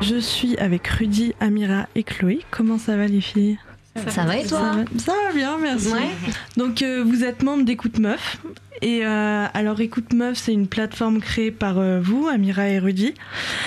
Je suis avec Rudy, Amira et Chloé. Comment ça va les filles ? Ça va et toi ? Ça va bien, merci. Ouais. Donc vous êtes membre d'Écoute Meuf. Et alors Écoute Meuf, c'est une plateforme créée par vous, Amira et Rudy,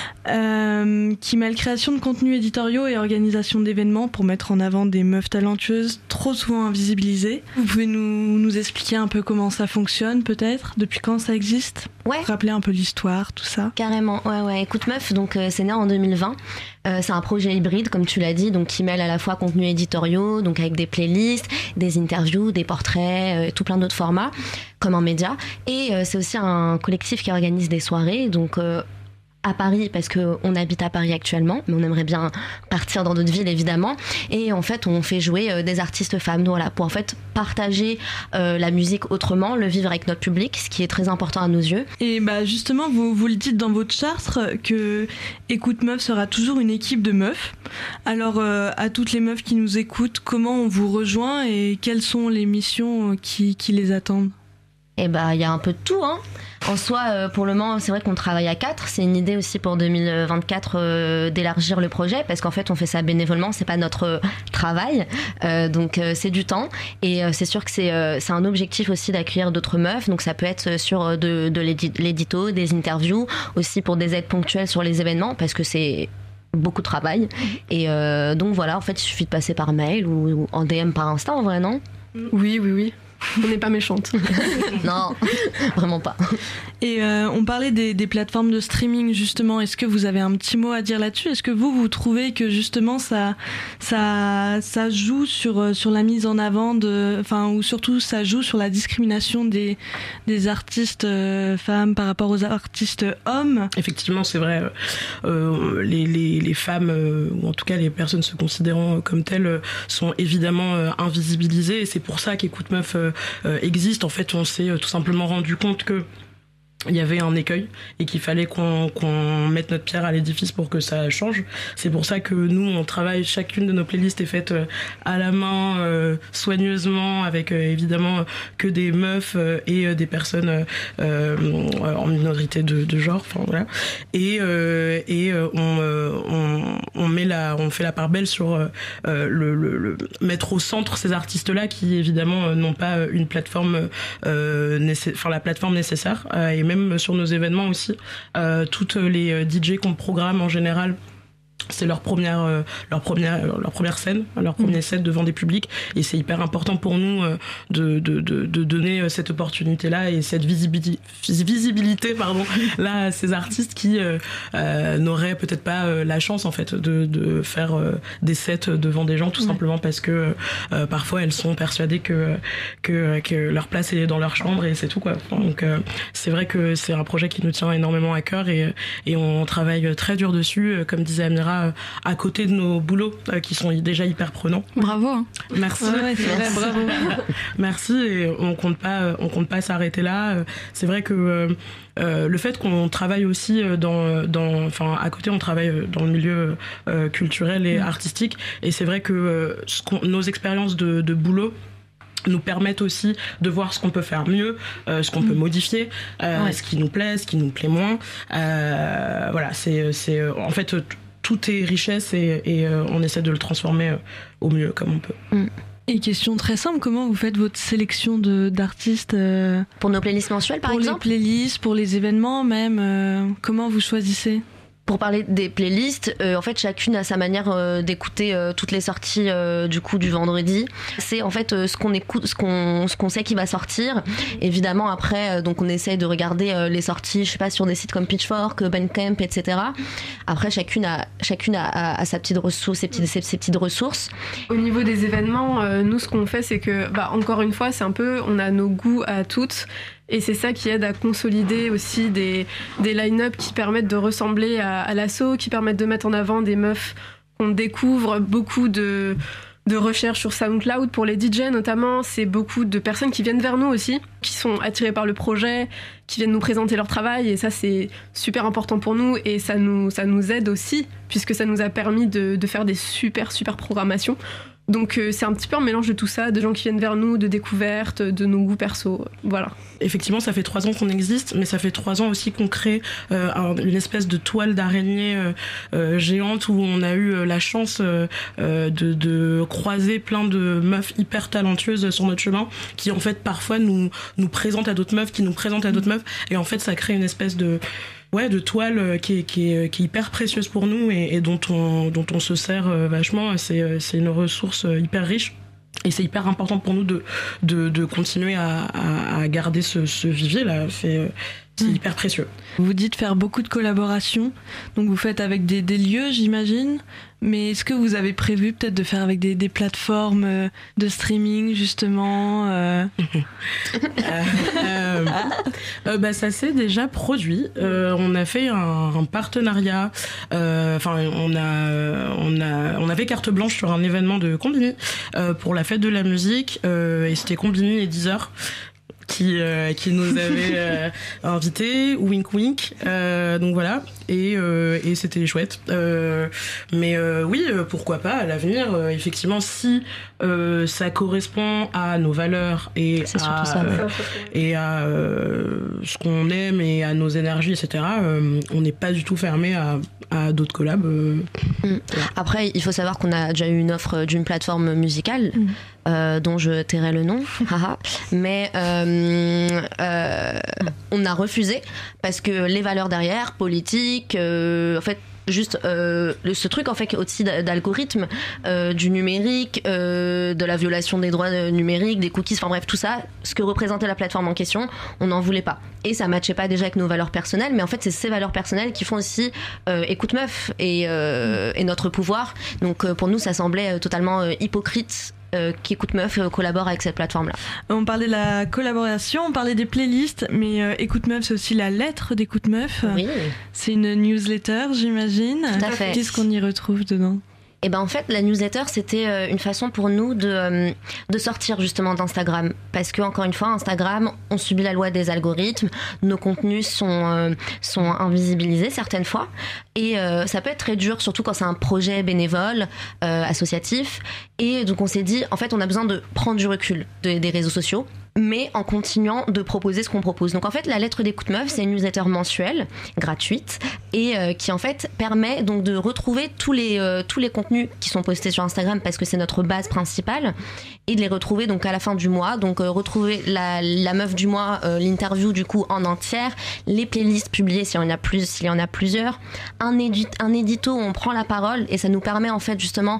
qui mêle création de contenus éditoriaux et organisation d'événements pour mettre en avant des meufs talentueuses trop souvent invisibilisées. Vous pouvez nous expliquer un peu comment ça fonctionne peut-être ? Depuis quand ça existe ? Ouais. Rappeler un peu l'histoire, tout ça. Carrément, ouais. Écoute Meuf, donc c'est né en 2020. C'est un projet hybride, comme tu l'as dit, donc qui mêle à la fois contenus éditoriaux, donc avec des playlists, des interviews, des portraits, tout plein d'autres formats, comme un média. Et c'est aussi un collectif qui organise des soirées, donc à Paris, parce qu'on habite à Paris actuellement, mais on aimerait bien partir dans d'autres villes, évidemment. Et en fait, on fait jouer des artistes femmes, voilà, pour en fait partager la musique autrement, le vivre avec notre public, ce qui est très important à nos yeux. Et bah justement, vous le dites dans votre charte que Écoute Meuf sera toujours une équipe de meufs. Alors, à toutes les meufs qui nous écoutent, comment on vous rejoint et quelles sont les missions qui les attendent ? Et bah, il y a un peu de tout, hein. En soi, pour le moment, c'est vrai qu'on travaille à 4. C'est une idée aussi pour 2024 d'élargir le projet, parce qu'en fait, on fait ça bénévolement, c'est pas notre travail. Donc, c'est du temps. Et c'est sûr que c'est un objectif aussi d'accueillir d'autres meufs. Donc, ça peut être sur de l'édito, des interviews, aussi pour des aides ponctuelles sur les événements, parce que c'est beaucoup de travail. Et donc, voilà, en fait, il suffit de passer par mail ou en DM par Insta, en vrai, non ? Oui. On n'est pas méchante. Non, vraiment pas. Et on parlait des plateformes de streaming, justement. Est-ce que vous avez un petit mot à dire là-dessus ? Est-ce que vous trouvez que justement ça joue sur la mise en avant ou surtout ça joue sur la discrimination des artistes femmes par rapport aux artistes hommes ? Effectivement, c'est vrai. Les femmes, ou en tout cas les personnes se considérant comme telles, sont évidemment invisibilisées. Et c'est pour ça qu'Écoute Meuf existe. En fait, on s'est tout simplement rendu compte que il y avait un écueil et qu'il fallait qu'on mette notre pierre à l'édifice pour que ça change. C'est pour ça que nous, on travaille, chacune de nos playlists est faite à la main, soigneusement, avec évidemment que des meufs et des personnes en minorité de genre, enfin voilà. Et on fait la part belle sur le mettre au centre ces artistes-là qui évidemment n'ont pas une plateforme, la plateforme nécessaire. Et même sur nos événements aussi, toutes les DJ qu'on programme en général, c'est leur première scène, leur premier set devant des publics, et c'est hyper important pour nous de donner cette opportunité-là et cette visibilité là à ces artistes qui n'auraient peut-être pas la chance en fait de faire des sets devant des gens, tout simplement parce que parfois elles sont persuadées que leur place est dans leur chambre et c'est tout quoi. Donc c'est vrai que c'est un projet qui nous tient énormément à cœur et on travaille très dur dessus, comme disait Amira, à côté de nos boulots qui sont déjà hyper prenants. Bravo. Hein. Merci. Ouais, c'est vrai, bravo. Merci, et on compte pas s'arrêter là. C'est vrai que le fait qu'on travaille aussi à côté, on travaille dans le milieu culturel et artistique, et c'est vrai que nos expériences de boulot nous permettent aussi de voir ce qu'on peut faire mieux, ce qu'on peut modifier, ce qui nous plaît, ce qui nous plaît moins. Voilà, c'est en fait tout est richesse et on essaie de le transformer au mieux comme on peut. Et question très simple, comment vous faites votre sélection d'artistes pour nos playlists mensuelles par exemple ? Pour les playlists, pour les événements même, comment vous choisissez ? Pour parler des playlists, en fait, chacune a sa manière d'écouter toutes les sorties du vendredi. C'est en fait ce qu'on écoute, ce qu'on sait qui va sortir. Évidemment, après, donc on essaye de regarder les sorties, je sais pas, sur des sites comme Pitchfork, Bandcamp, etc. Après, chacune a sa petite ressource, ses petites ressources. Au niveau des événements, nous, ce qu'on fait, c'est que, encore une fois, c'est un peu, on a nos goûts à toutes. Et c'est ça qui aide à consolider aussi des line-up qui permettent de ressembler à l'assaut, qui permettent de mettre en avant des meufs qu'on découvre, beaucoup de recherches sur SoundCloud pour les DJ notamment. C'est beaucoup de personnes qui viennent vers nous aussi, qui sont attirées par le projet, qui viennent nous présenter leur travail, et ça c'est super important pour nous, et ça nous aide aussi, puisque ça nous a permis de faire des super programmations. Donc c'est un petit peu un mélange de tout ça, de gens qui viennent vers nous, de découvertes, de nos goûts perso, voilà. Effectivement, ça fait 3 ans qu'on existe, mais ça fait 3 ans aussi qu'on crée une espèce de toile d'araignée géante où on a eu la chance de croiser plein de meufs hyper talentueuses sur notre chemin qui en fait parfois nous présentent à d'autres meufs, qui nous présentent à d'autres meufs, et en fait ça crée une espèce de toile qui est hyper précieuse pour nous et dont on se sert vachement. C'est une ressource hyper riche. Et c'est hyper important pour nous de continuer à garder ce vivier-là. C'est hyper précieux. Vous dites faire beaucoup de collaborations, donc vous faites avec des lieux, j'imagine, mais est-ce que vous avez prévu peut-être de faire avec des plateformes de streaming, justement Ça s'est déjà produit. On a fait un partenariat. On avait carte blanche sur un événement de Combini pour la fête de la musique, et c'était Combini et Deezer qui nous avait invités, wink wink, donc voilà, et c'était chouette, mais oui, pourquoi pas à l'avenir, effectivement, si ça correspond à nos valeurs et à ce qu'on aime et à nos énergies, etc., on n'est pas du tout fermé à d'autres collabs. Voilà. Après, il faut savoir qu'on a déjà eu une offre d'une plateforme musicale dont je tairai le nom, mais on a refusé parce que les valeurs derrière, politiques, en fait, juste ce truc en fait aussi d'algorithme, du numérique, de la violation des droits numériques, des cookies, enfin bref, tout ça, ce que représentait la plateforme en question, on n'en voulait pas. Et ça matchait pas déjà avec nos valeurs personnelles, mais en fait c'est ces valeurs personnelles qui font aussi Écoute Meuf et notre pouvoir. Donc pour nous ça semblait totalement hypocrite qu'Écoute Meuf collabore avec cette plateforme-là. On parlait de la collaboration, on parlait des playlists, mais Écoute Meuf, c'est aussi la lettre d'Écoute Meuf. Oui. C'est une newsletter, j'imagine. Tout à fait. Qu'est-ce qu'on y retrouve dedans ? Et ben en fait, la newsletter, c'était une façon pour nous de sortir justement d'Instagram. Parce que, encore une fois, Instagram, on subit la loi des algorithmes, nos contenus sont invisibilisés certaines fois. Et ça peut être très dur, surtout quand c'est un projet bénévole, associatif. Et donc on s'est dit, en fait, on a besoin de prendre du recul des réseaux sociaux, mais en continuant de proposer ce qu'on propose. Donc en fait, la lettre d'Écoute Meuf, c'est une newsletter mensuelle, gratuite, et qui en fait permet donc de retrouver tous les contenus qui sont postés sur Instagram, parce que c'est notre base principale, et de les retrouver donc à la fin du mois. Donc retrouver la meuf du mois, l'interview du coup en entière, les playlists publiées s'il y en a plusieurs, un édito où on prend la parole, et ça nous permet en fait justement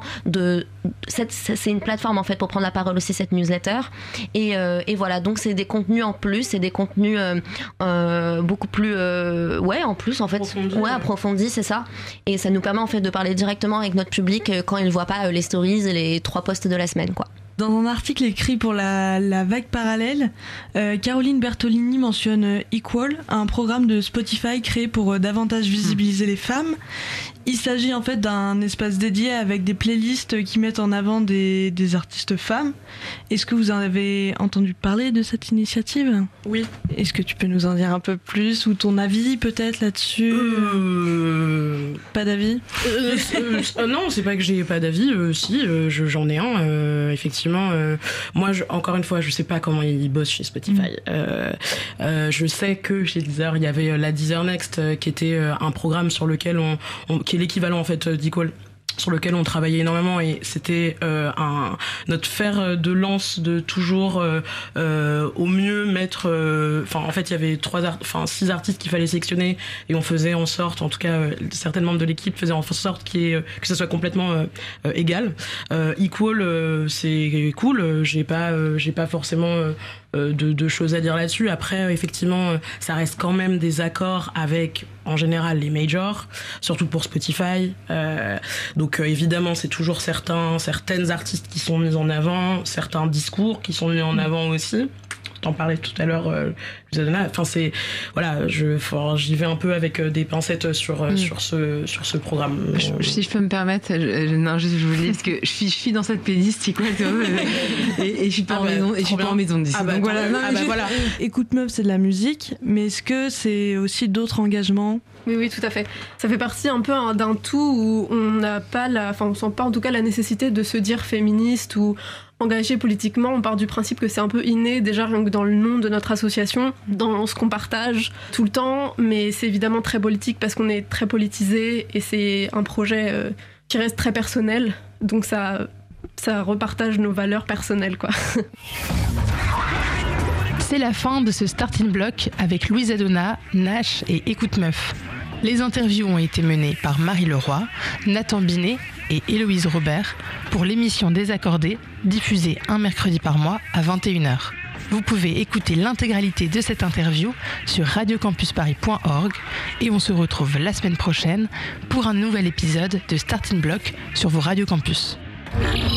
c'est une plateforme en fait pour prendre la parole aussi, cette newsletter, et voilà, donc c'est des contenus en plus, c'est des contenus beaucoup plus en plus en fait approfondis, c'est ça, et ça nous permet en fait de parler directement avec notre public quand ils voient pas les stories et les 3 posts de la semaine, quoi. Dans un article écrit pour la Vague Parallèle, Caroline Bertolini mentionne Equal, un programme de Spotify créé pour davantage visibiliser les femmes. Il s'agit en fait d'un espace dédié avec des playlists qui mettent en avant des artistes femmes. Est-ce que vous en avez entendu parler de cette initiative ? Oui. Est-ce que tu peux nous en dire un peu plus, ou ton avis peut-être là-dessus ? Pas d'avis ? Non, c'est pas que j'ai pas d'avis. Si, j'en ai un. Effectivement, moi, encore une fois, je sais pas comment ils bossent chez Spotify. Je sais que chez Deezer, il y avait la Deezer Next, qui était un programme sur lequel qui est l'équivalent en fait d'Equal, sur lequel on travaillait énormément, et c'était notre fer de lance de toujours au mieux mettre, en fait il y avait 6 artistes qu'il fallait sélectionner, et on faisait en sorte, en tout cas certains membres de l'équipe faisaient en sorte que ça soit complètement égal. Equal, c'est cool, j'ai pas forcément de choses à dire là-dessus. Après, effectivement, ça reste quand même des accords avec, en général, les majors, surtout pour Spotify. Donc, évidemment, c'est toujours certaines artistes qui sont mis en avant, certains discours qui sont mis en avant aussi. t'en parlais tout à l'heure, enfin c'est voilà, j'y vais un peu avec des pincettes sur ce programme. Si je peux me permettre, je vous le dis parce que je suis dans cette playlist, c'est quoi, et je suis pas en maison, et je suis pas en maison d'ici. Donc voilà. Voilà. Écoute Meuf, c'est de la musique, mais est-ce que c'est aussi d'autres engagements? Oui, tout à fait. Ça fait partie un peu d'un tout où on sent pas en tout cas la nécessité de se dire féministe ou engagé politiquement. On part du principe que c'est un peu inné, déjà rien que dans le nom de notre association, dans ce qu'on partage tout le temps, mais c'est évidemment très politique parce qu'on est très politisé et c'est un projet qui reste très personnel, donc ça repartage nos valeurs personnelles, quoi. C'est la fin de ce Starting Block avec Louise Adona, Nash et Écoute Meuf. Les interviews ont été menées par Marie Leroy, Nathan Binet et Héloïse Robert pour l'émission Désaccordée, diffusée un mercredi par mois à 21h. Vous pouvez écouter l'intégralité de cette interview sur radiocampusparis.org et on se retrouve la semaine prochaine pour un nouvel épisode de Starting Block sur vos radios campus.